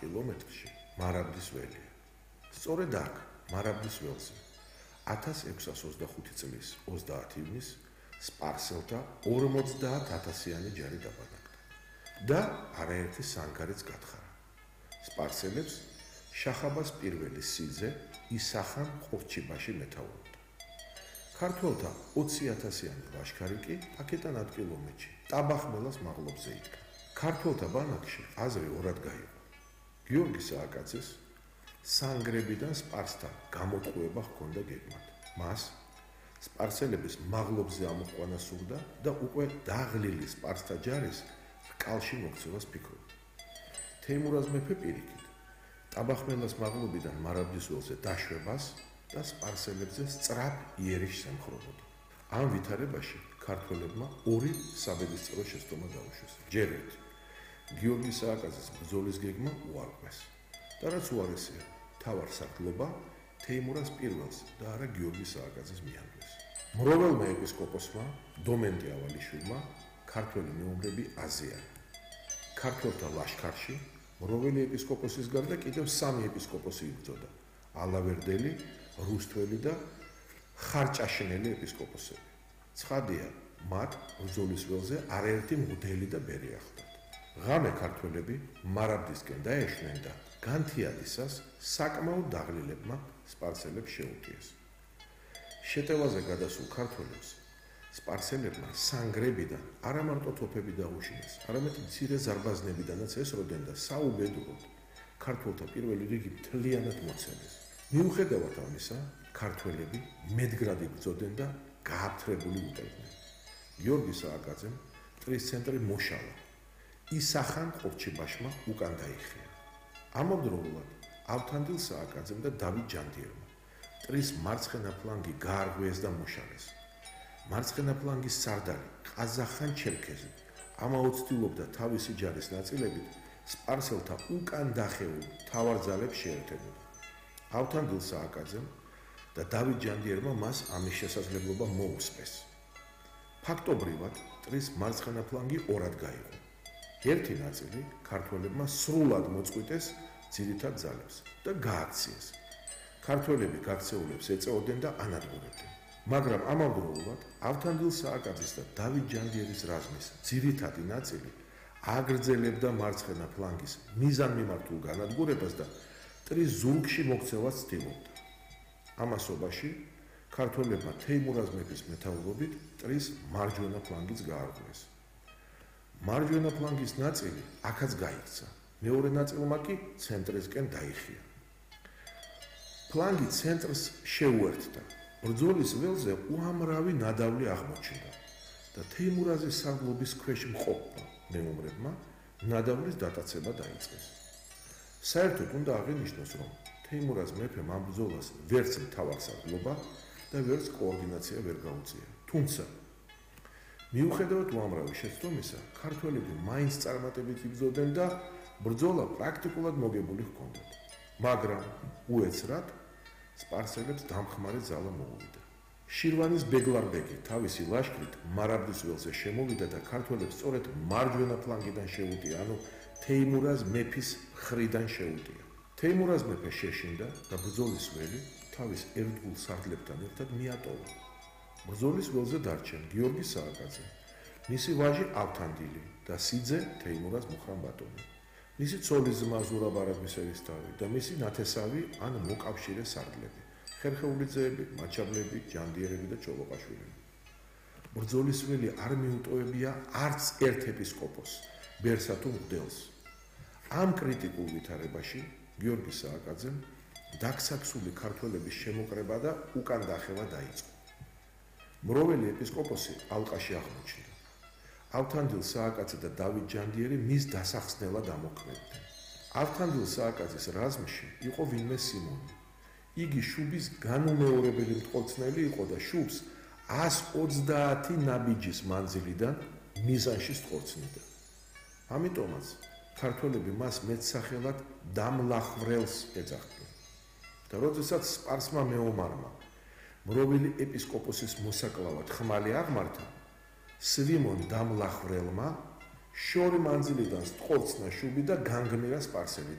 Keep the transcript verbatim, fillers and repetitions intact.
კილომეტრში მარაბდის ველია. სწორედ აქ, მარაბდის ველზე, ათას ექვსას ოცდახუთი წლის ოცდაათი ივნის სპარსელთა ორმოცდაათ ათასიანი ჯარი დაბანაკდა და არაერთი სანგარიც გათხარა. სპარსელებს შახაბას პირველი სიძე ისახან ყორჩიბაში მეთაურობდა. ქართველთა ოცი ათასიანი ლაშქარი კი აქედან ათ კილომეტრში ტაბახმელას მაღლობზე იდგა. ქართველთა ბანაკში აზრი ორად გაიყო. გიორგი სააკაძეს სანგრებიდან სპარსთან გამოტყუება ჰქონდა გეგმად. მას სპარსელების მაღლობზე ამოყვანა სურდა და უკვე დაღლილი სპარსთა ჯარის რკალში მოქცევას ფიქრობდა. თეიმურაზ მეფე პირიქით ტაბახმელას მაღლობიდან მარაბდის ველზე დაშვებას და სპარსელებზე სწრაფ იერიშს ემხრობოდა. ამ ვითარებაში ქართველებმა ორი საბედისწერო შეცდომა დაუშვეს. ჯერ ერთი გიორგი სააკაძის ბრძოლის გეგმა უარყვეს და რაც უარესია, თავარ სარდლობა თეიმურაზ პირველს და არა გიორგი სააკაძეს მიანგეს. მროველმა ეპისკოპოსმა დომენტე ავალიშვილმა ქართველი მეომრები აზიანა. ქართველთა ლაშქარში მროველი ეპისკოპოსის გარდა კიდევ სამი ეპისკოპოსი იბრძოდა: ალავერდელი, რუსთველი და ხარჭაშინელი ეპისკოპოსები. ცხადია, მათ ბრძოლის ველზე არაერთი მღვდელი და ბერი ახლდათ. ღამე ქართველები მარაბდისკენ დაეშვნენ და განთიადისას საკმაოდ დაღლილებმა სპარსელებს შეუტიეს. შეტევაზე გადასულ ქართველებს სპარსელებმა სანგრებიდან არა მარტო თოფები დაუშინეს, არამედ მცირე ზარბაზნებიდანაც ესროდნენ და საუბედუროდ ქართველთა პირველი რიგი მთლიანად მოцелეს. მიუხედავად ამისა, ქართველები მედგრად იბრძოდნენ და გააფთრებული უტევდნენ. გიორგი სააკაძემ მტრის ცენტრი მოშალა. ისახან ყორჩიბაშმა უკან დაიხია. ამავდროულად ავთანდილ სააკაძემ და დავით ჯანდიერმა მტრის მარცხენა ფლანგი გაარღვიეს და მოშალეს. მარცხენა ფლანგის სარდალი ყაზახან ჩერქეზი ამაოდ ცდილობდა თავისი ჯარის ნაწილებით სპარსელთა უკან დახეულ თავარძალებს შეერთებოდა. ავთანდილ სააკაძემ და დავით ჯანდიერმა მას ამის შესაძლებლობა მოუსწეს. ფაქტობრივად მტრის მარცხენა ფლანგი ორად გაიყო. ერთი ნაწილი ქართველებმა სრულად მოწყვიტეს ძირითად ძალებს და გააქციეს. ქართველები გაქცეულებს ეწეოდნენ და ანადგურებდნენ. მაგრამ ამავდროულად ავთანდილ სააკაძის და დავით ჯანდიერის რაზმის ძირითადი ნაწილი აგრძელებდა მარცხენა ფლანგის მიზანმიმართულ განადგურებას და მტრის ზურგში მოქცევას ცდილობდა. ამასობაში ქართველებმა თეიმურაზ მეფის მეთაურობით მტრის მარჯვენა ფლანგიც გაარღვიეს. მარჯვენა ფლანგის ნაწილი აქაც გაიქცა, მეორე ნაწილმა კი ცენტრისკენ დაიხია. ფლანგი ცენტრს შეუერთდა. ბრძოლის ველზე უამრავი ნადავლი აღმოჩნდა და თეიმურაზის სარდლობის ქვეშ მყოფმა მეომრებმა ნადავლის დატაცება დაიწყეს. საერთოდ უნდა აღინიშნოს, რომ თეიმურაზ მეფემ ამ ბრძოლას ვერც მთავარსარდლობა და ვერც კოორდინაცია ვერ გაუწია. თუმცა მიუხედავად უამრავი შეცდომისა, ქართველები მაინც წარმატებით იბრძოდნენ და ბრძოლა პრაქტიკულად მოგებული ჰქონდათ. მაგრამ უეცრად სპარსელებს დამხმარე ძალა მოუვიდა. შირვანის ბეგლარბეგი თავისი ლაშქრით მარაბდის ველზე შემოვიდა და ქართველებს სწორედ მარჯვენა ფლანგიდან შეუტია, ანუ თეიმურაზ მეფის მხრიდან შეუტია. თეიმურაზ მეფე შეშინდა და ბრძოლის ველი თავის ერთგულ სარდლებთან ერთად მიატოვა. ბრძოლის ველზე დარჩენ გიორგი სააკაძე, მისი ვაჟი ავთანდილი და სიძე თეიმურაზ მუხრან-ბატონი, მისი ცოლის ძმა ზურაბ არაბისერისთავი და მისი ნათესავი ან მოკავშირე სარდლები, ხერხეულიძეები, მაჩაბლები, ჯანდიერები და ჩოლოყაშვილები. ბრძოლის ველი არ მიუტოვებია არც ერთ ეპისკოპოსს, ბერსა თუ მღვდელს. ამ კრიტიკულ ვითარებაში გიორგი სააკაძემ დაქსაქსული ქართველების შემოკრება და უკან დახევა დაიწყო. მროველი ეპისკოპოსი ალყაში აღმოჩნდა. ავთანდილ სააკაძე და დავით ჯანდიერი მის დასახსნელად ამოქმედნენ. ავთანდილ სააკაძის რაზმში იყო ვინმე სიმონი. იგი შუბის განუმეორებელი მტყოლწნელი იყო და შუბს ას ოცდაათი ნაბიჯის მანძილიდან მიზანში სწორწნიდა. ამიტომაც ქართველები მას მეტსახელად დამლახვრელს ეძახდნენ. და როდესაც სპარსმა მეომარმა მროველი ეპისკოპოსის მოსაკლავად ხმალი აღმართა, სვიმონ დამლახვრელმა შორი მანძილიდან სწორწნა შუბი და განგმირა სპარსელი